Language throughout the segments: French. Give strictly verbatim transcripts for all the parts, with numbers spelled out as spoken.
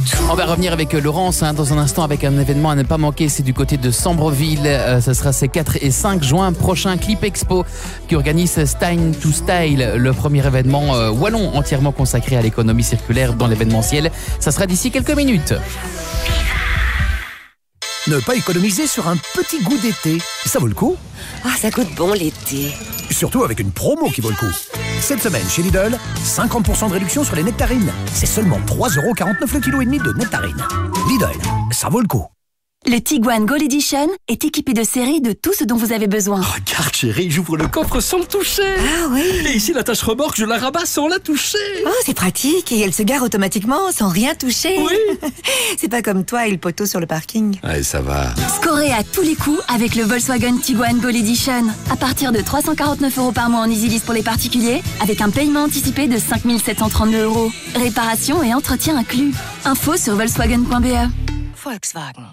On va revenir avec Laurence hein, dans un instant avec un événement à ne pas manquer. C'est du côté de Sambreville. Euh, ce sera ces quatre et cinq juin prochain. Clip Expo qui organise Stein to Style, le premier événement euh, wallon entièrement consacré à l'économie circulaire dans l'événementiel. Ça sera d'ici quelques minutes. Ne pas économiser sur un petit goût d'été, ça vaut le coup. Ah, ça goûte bon l'été. Surtout avec une promo qui vaut le coup. Cette semaine chez Lidl, cinquante pour cent de réduction sur les nectarines. C'est seulement trois euros quarante-neuf le kilo et demi de nectarines. Lidl, ça vaut le coup. Le Tiguan Gold Edition est équipé de série de tout ce dont vous avez besoin. Regarde chérie, j'ouvre le coffre sans le toucher. Ah oui. Et ici la tâche remorque, je la rabats sans la toucher. Oh, c'est pratique et elle se gare automatiquement sans rien toucher. Oui. C'est pas comme toi et le poteau sur le parking. Ouais, ça va. Scorez à tous les coups avec le Volkswagen Tiguan Gold Edition. À partir de trois cent quarante-neuf euros par mois en EasyLease pour les particuliers, avec un paiement anticipé de cinq mille sept cent trente-deux euros. Réparation et entretien inclus. Info sur volkswagen point b e. Volkswagen.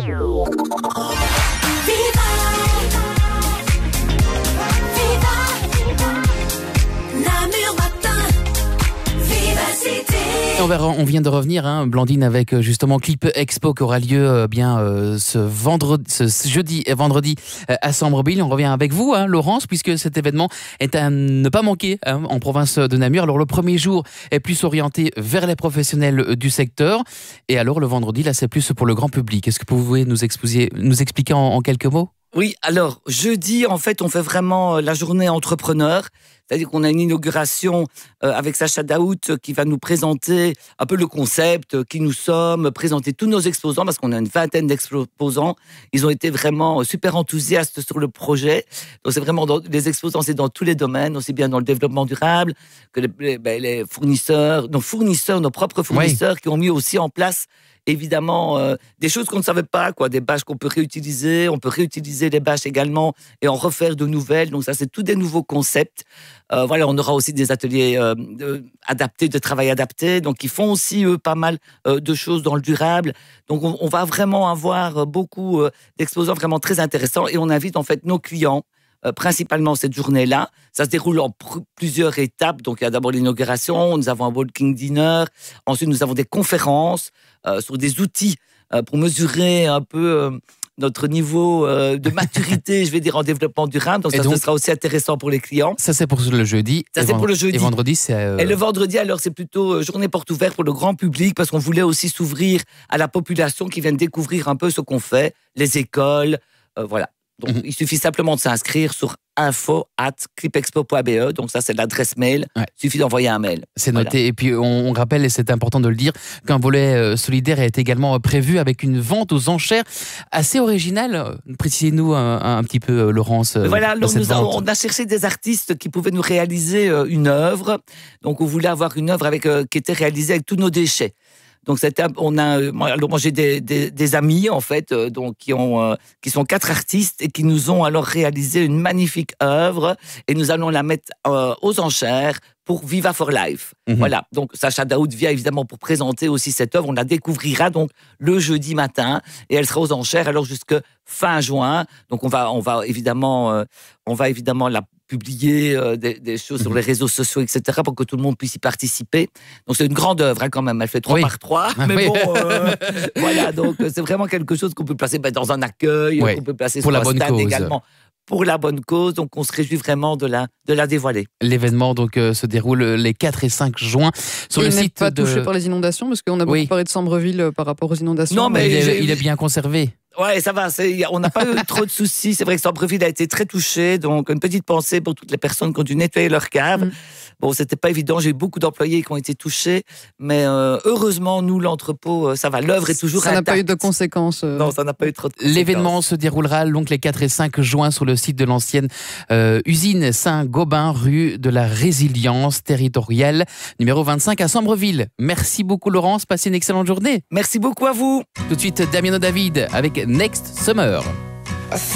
Et on, verra, on vient de revenir, hein, Blandine, avec justement Clip Expo qui aura lieu euh, bien euh, ce, vendredi, ce, ce jeudi et vendredi euh, à Sambreville. On revient avec vous, hein, Laurence, puisque cet événement est à ne pas manquer hein, en province de Namur. Alors le premier jour est plus orienté vers les professionnels du secteur, et alors le vendredi, là, c'est plus pour le grand public. Est-ce que vous pouvez nous, exposer, nous expliquer en, en quelques mots ? Oui, alors, jeudi, en fait, on fait vraiment la journée entrepreneur. C'est-à-dire qu'on a une inauguration euh, avec Sacha Daout qui va nous présenter un peu le concept, qui nous sommes, présenter tous nos exposants, parce qu'on a une vingtaine d'exposants. Ils ont été vraiment super enthousiastes sur le projet. Donc, c'est vraiment dans, les exposants, c'est dans tous les domaines, aussi bien dans le développement durable que les, les, ben, les fournisseurs, nos fournisseurs, nos propres fournisseurs oui. qui ont mis aussi en place évidemment, euh, des choses qu'on ne savait pas, quoi, des bâches qu'on peut réutiliser, on peut réutiliser les bâches également et en refaire de nouvelles. Donc ça, c'est tous des nouveaux concepts. Euh, voilà, on aura aussi des ateliers euh, de, adaptés, de travail adapté. Donc ils font aussi eux pas mal euh, de choses dans le durable. Donc on, on va vraiment avoir beaucoup euh, d'exposants vraiment très intéressants et on invite en fait nos clients. Euh, principalement cette journée-là. Ça se déroule en pr- plusieurs étapes. Donc, il y a d'abord l'inauguration, nous avons un walking dinner, ensuite nous avons des conférences euh, sur des outils euh, pour mesurer un peu euh, notre niveau euh, de maturité, je vais dire, en développement durable. Donc, ça donc, ce sera aussi intéressant pour les clients. Ça, c'est pour le jeudi. Ça, c'est pour le jeudi. Et vendredi, c'est... Euh... Et le vendredi, alors, c'est plutôt euh, journée porte ouverte pour le grand public parce qu'on voulait aussi s'ouvrir à la population qui vient de découvrir un peu ce qu'on fait, les écoles, euh, voilà. Donc, mmh. il suffit simplement de s'inscrire sur info at clipexpo point b e. Donc, ça, c'est l'adresse mail. Ouais. Il suffit d'envoyer un mail. C'est voilà. noté. Et puis, on, on rappelle, et c'est important de le dire, qu'un volet euh, solidaire est également prévu avec une vente aux enchères assez originale. Précisez-nous un, un petit peu, euh, Laurence. Euh, voilà, donc nous avons, on a cherché des artistes qui pouvaient nous réaliser euh, une œuvre. Donc, on voulait avoir une œuvre avec, euh, qui était réalisée avec tous nos déchets. Donc, c'était, on a, alors moi j'ai des, des, des amis en fait, euh, donc qui ont, euh, qui sont quatre artistes et qui nous ont alors réalisé une magnifique œuvre et nous allons la mettre euh, aux enchères pour Viva for Life. Mmh. Voilà. Donc Sacha Daout vient évidemment pour présenter aussi cette œuvre. On la découvrira donc le jeudi matin et elle sera aux enchères alors jusque fin juin. Donc on va, on va évidemment, euh, on va évidemment la publier euh, des, des choses mmh. sur les réseaux sociaux, et cetera, pour que tout le monde puisse y participer. Donc c'est une grande œuvre hein, quand même. Elle fait trois oui. par trois, mais oui. bon, euh, voilà. Donc c'est vraiment quelque chose qu'on peut placer ben, dans un accueil, oui. qu'on peut placer pour sur la un bonne stand cause. également. Pour la bonne cause, donc on se réjouit vraiment de la, de la dévoiler. L'événement donc euh, se déroule les quatre et cinq juin sur et le il site n'est pas de... touché par les inondations, parce qu'on a beaucoup oui. parlé de Sambreville euh, par rapport aux inondations. Non, mais il est, il est bien conservé. Ouais, ça va. C'est, on n'a pas eu trop de soucis. C'est vrai que Sambreville a été très touché. Donc, une petite pensée pour toutes les personnes qui ont dû nettoyer leur cave. Mmh. Bon, c'était pas évident. J'ai eu beaucoup d'employés qui ont été touchés. Mais euh, heureusement, nous, l'entrepôt, ça va. L'œuvre est toujours ça intacte. Ça n'a pas eu de conséquences. Euh... Non, ça n'a pas eu trop de conséquences. L'événement se déroulera donc les quatre et cinq juin sur le site de l'ancienne euh, usine Saint-Gobain, rue de la Résilience territoriale, numéro vingt-cinq à Sambreville. Merci beaucoup, Laurence. Passez une excellente journée. Merci beaucoup à vous. Tout de suite, Damiano David avec Next Summer.